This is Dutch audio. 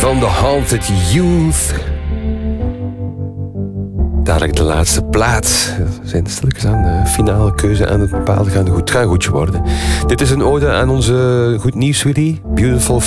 van The Haunted Youth. Dadelijk de laatste plaats. We zijn stilletjes aan de finale keuze aan het bepaalde. Het gaat een goedje worden. Dit is een ode aan onze goed nieuws, Willy. Beautiful